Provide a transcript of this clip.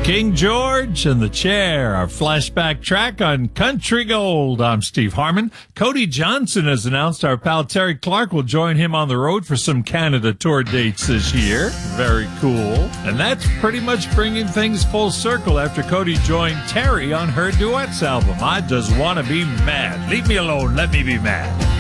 King George and the Chair, our flashback track on Country Gold. I'm Steve Harmon. Cody Johnson has announced our pal Terry Clark will join him on the road for some Canada tour dates this year. Very cool. And that's pretty much bringing things full circle after Cody joined Terry on her duets album, I Just Wanna Be Mad. Leave me alone, let me be mad.